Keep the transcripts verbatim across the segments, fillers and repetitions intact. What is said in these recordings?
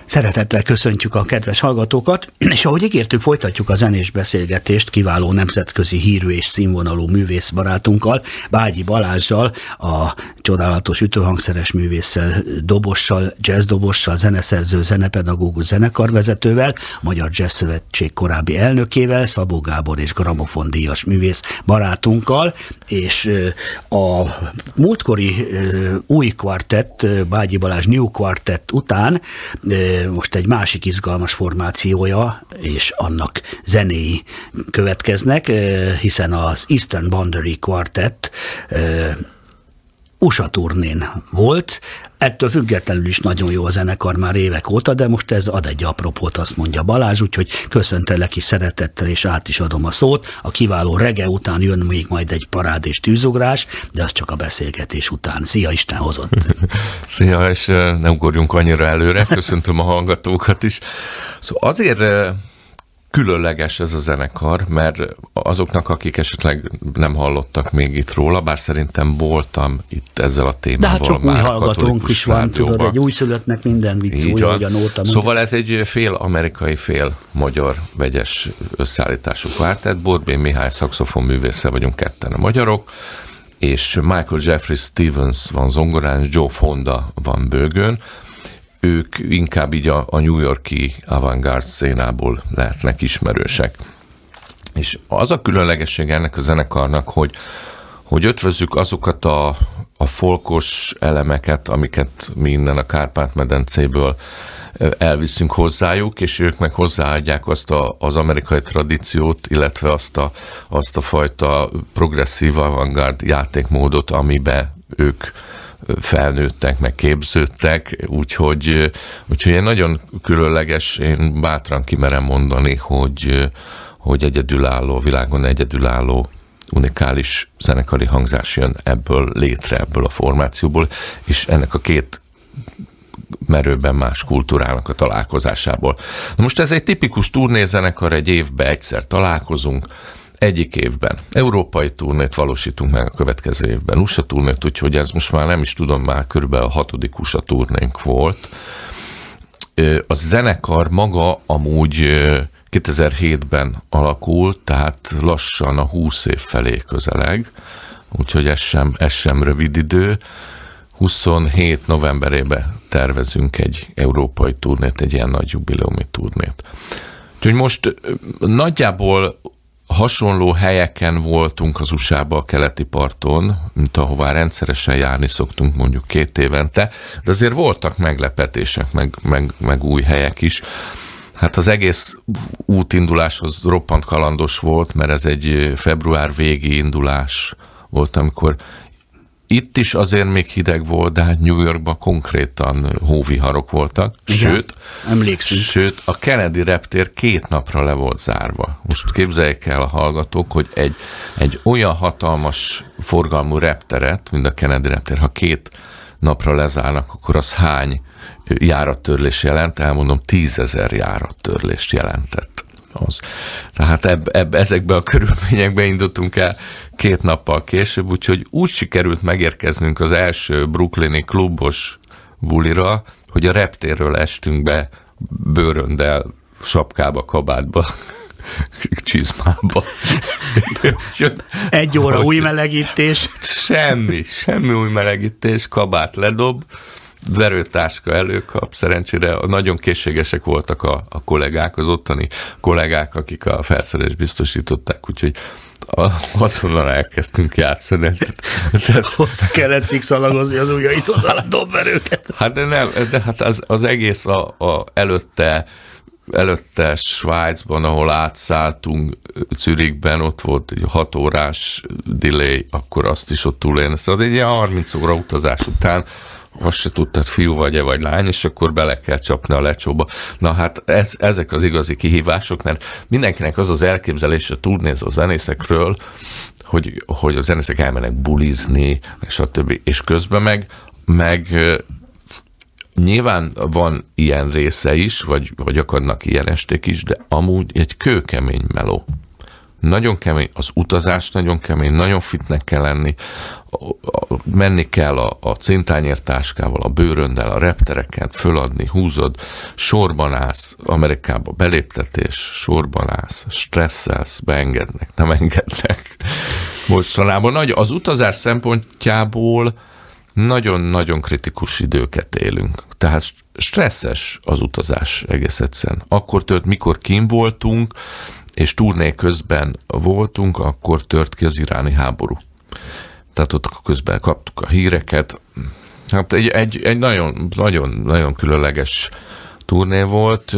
Szeretettel köszöntjük a kedves hallgatókat, és ahogy ígértük, folytatjuk a zenés beszélgetést kiváló nemzetközi hírű és színvonalú művészbarátunkkal, Bágyi Balázssal, a csodálatos ütőhangszeres művésszel, dobossal, jazzdobossal, zeneszerző, zenepedagógus, zenekarvezetővel, a Magyar Jazz Szövetség korábbi elnökével, Szabó Gábor és gramofondíjas művész barátunkkal, és a múltkori új kvartett, Bágyi Balázs New Quartet után most egy másik izgalmas formációja, és annak zenéi következnek, hiszen az Eastern Boundary Quartet u es á turnén volt, ettől függetlenül is nagyon jó a zenekar már évek óta, de most ez ad egy apropót, azt mondja Balázs, úgyhogy köszöntelek is szeretettel, és át is adom a szót. A kiváló reggae után jön még majd egy parád és tűzugrás, de az csak a beszélgetés után. Szia, Isten hozott! Szia, és ne ugorjunk annyira előre, köszöntöm a hallgatókat is. Szóval azért különleges ez a zenekar, mert azoknak, akik esetleg nem hallottak még itt róla, bár szerintem voltam itt ezzel a témával. De hát csak már új hallgatónk is van, tudod, egy újszülöttnek minden vicc új, ahogyan óta. Szóval ez egy fél amerikai, fél magyar vegyes összeállítású kvártett. Borbély Mihály szaxofon művésszel vagyunk ketten a magyarok, és Michael Jeffrey Stevens van zongorán, Joe Fonda van bőgőn. Ők inkább így a, a New York-i avantgárd szénából lehetnek ismerősek. És az a különlegesség ennek a zenekarnak, hogy, hogy ötvözzük azokat a, a folkos elemeket, amiket mi innen a Kárpát-medencéből elviszünk hozzájuk, és ők meg hozzáadják azt a, az amerikai tradíciót, illetve azt a, azt a fajta progresszív avantgárd játékmódot, amiben ők felnőttek, meg képződtek, úgyhogy, úgyhogy egy nagyon különleges, én bátran kimerem mondani, hogy, hogy egyedülálló, világon egyedülálló, unikális zenekari hangzás jön ebből létre, ebből a formációból, és ennek a két merőben más kultúrának a találkozásából. Na most ez egy tipikus turnézenekar, egy évben egyszer találkozunk, egyik évben európai turnét valósítunk meg, a következő évben u es á turnét, úgyhogy ez most már nem is tudom, már körülbelül a hatodik u es á turnénk volt. A zenekar maga amúgy kétezer-hétben alakult, tehát lassan a húsz év felé közeleg, úgyhogy ez sem, ez sem rövid idő. huszonhét novemberében tervezünk egy európai turnét, egy ilyen nagy jubileumi turnét. Úgyhogy most nagyjából hasonló helyeken voltunk az u es á-ba, a keleti parton, mint ahová rendszeresen járni szoktunk mondjuk két évente, de azért voltak meglepetések, meg, meg, meg új helyek is. Hát az egész útindulás az roppant kalandos volt, mert ez egy február végi indulás volt, amikor itt is azért még hideg volt, de hát New Yorkban konkrétan hóviharok voltak. Sőt, sőt, a Kennedy reptér két napra le volt zárva. Most képzeljék el a hallgatók, hogy egy, egy olyan hatalmas forgalmú repteret, mint a Kennedy reptér, ha két napra lezárnak, akkor az hány járattörlés jelent? Elmondom, tízezer járattörlést jelentett az. Tehát eb, eb, ezekben a körülményekben indultunk el két nappal később, úgyhogy úgy sikerült megérkeznünk az első brooklyni klubos bulira, hogy a reptérről estünk be bőröndel, sapkába, kabátba, csizmába. Egy óra új melegítés. Semmi, semmi új melegítés, kabát ledob, verőtáska előkap, szerencsére nagyon készségesek voltak a, a kollégák, az ottani kollégák, akik a felszerelést biztosították, úgyhogy azonnal elkezdtünk játszani. Tehát, hozzá kellett szikszalagozni az ujjait hozzá a dobverőket. Hát de nem, de hát az, az egész a, a előtte előtte Svájcban, ahol átszálltunk Zürichben, ott volt egy hat órás delay, akkor azt is ott túlélni. Szóval egy ilyen harminc óra utazás után azt se tudtad, fiú vagy-e vagy lány, és akkor bele kell csapni a lecsóba. Na hát ez, ezek az igazi kihívások, mert mindenkinek az az elképzelése turnézó zenészekről, hogy, hogy a zenészek elmennek bulizni, és a többi, és közben meg, meg nyilván van ilyen része is, vagy, vagy akadnak ilyen esték is, de amúgy egy kőkemény meló. nagyon kemény, az utazás nagyon kemény, nagyon fitnek kell lenni, menni kell a, a cintányértáskával, a bőröndel, a reptereken, föladni, húzod, sorban állsz, Amerikába beléptetés, sorban állsz, stresszelsz, beengednek, nem engednek. Mostanában nagy, az utazás szempontjából nagyon-nagyon kritikus időket élünk. Tehát stresszes az utazás egész egyszerűen. Akkor tört, mikor kín voltunk, és turné közben voltunk, akkor tört ki az iráni háború. Tehát ott közben kaptuk a híreket. Hát egy, egy, egy nagyon, nagyon, nagyon különleges turné volt,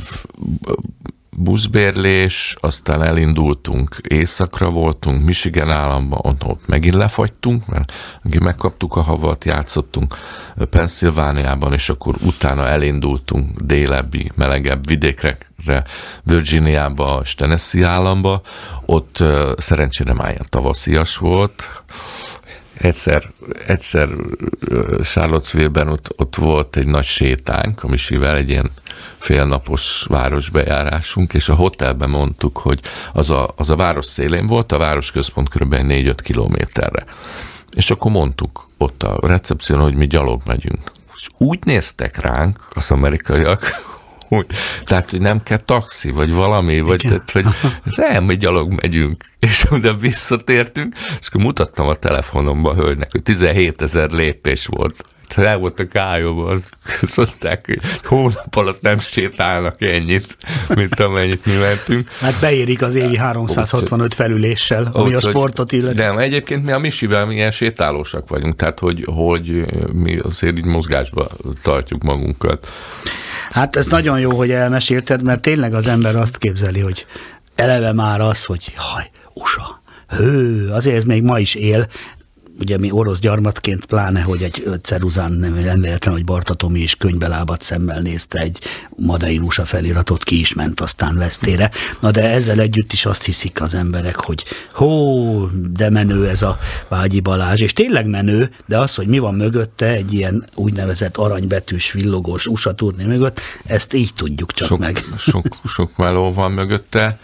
buszbérlés, aztán elindultunk északra, voltunk Michigan államban, ott megint lefagytunk, mert megkaptuk a havat, játszottunk Pennsylvániában, és akkor utána elindultunk délebbi, melegebb vidékre, Virginiába és Tennessee államba, ott szerencsére már ilyen tavaszias volt. Egyszer, egyszer Charlottesville-ben ott, ott volt egy nagy sétánk, a Misivel, egy ilyen félnapos városbejárásunk, és a hotelben mondtuk, hogy az a, az a város szélén volt, a városközpont kb. négy-öt kilométerre. És akkor mondtuk ott a recepción, hogy mi gyalog megyünk. És úgy néztek ránk az amerikaiak, hogy, tehát, hogy nem kell taxi, vagy valami, vagy tehát, hogy nem, mi gyalog megyünk. És oda visszatértünk, és akkor mutattam a telefonomba a hölgynek, hogy tizenhétezer lépés volt. El volt a kájóban, azt mondták, hogy hónap alatt nem sétálnak ennyit, mint amennyit mi mentünk. Hát beérik az évi háromszázhatvanöt felüléssel, ami a sportot illeti. Nem, egyébként mi a Misivel milyen sétálósak vagyunk, tehát hogy, hogy mi azért így mozgásba tartjuk magunkat. Hát ez nagyon jó, hogy elmesélted, mert tényleg az ember azt képzeli, hogy eleve már az, hogy haj, u es á, hő, azért ez még ma is él. Ugye mi orosz gyarmatként pláne, hogy egy ceruzán nem, nem véletlen, hogy Barta Tomi is könybelábat szemmel nézte egy Made in u es á feliratot, ki is ment aztán vesztére. Na de ezzel együtt is azt hiszik az emberek, hogy hó, de menő ez a Vágyi Balázs, és tényleg menő, de az, hogy mi van mögötte egy ilyen úgynevezett aranybetűs, villogós u es á turné mögött, ezt így tudjuk csak sok, meg. Sok, sok meló van mögötte,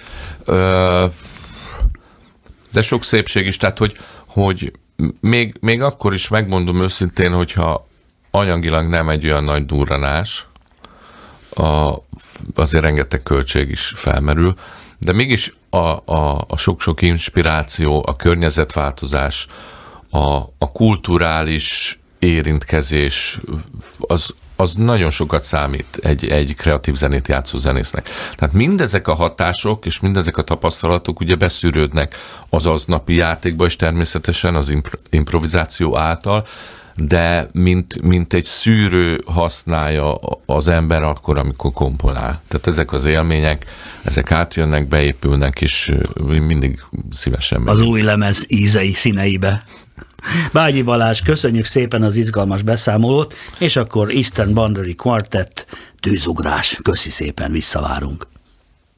de sok szépség is, tehát hogy, hogy Még, még akkor is megmondom őszintén, hogyha anyagilag nem egy olyan nagy durranás, a, azért rengeteg költség is felmerül, de mégis a, a, a sok-sok inspiráció, a környezetváltozás, a, a kulturális érintkezés, az, az nagyon sokat számít egy, egy kreatív zenét játszó zenésznek. Tehát mindezek a hatások és mindezek a tapasztalatok ugye beszűrődnek az aznapi játékba, és természetesen az impro- improvizáció által, de mint, mint egy szűrő használja az ember akkor, amikor komponál. Tehát ezek az élmények, ezek átjönnek, beépülnek, és mindig szívesen megyünk. Az új lemez ízei, színeibe. Vágyi Balázs, köszönjük szépen az izgalmas beszámolót, és akkor Eastern Boundary Quartet, tűzugrás. Köszi szépen, visszavárunk.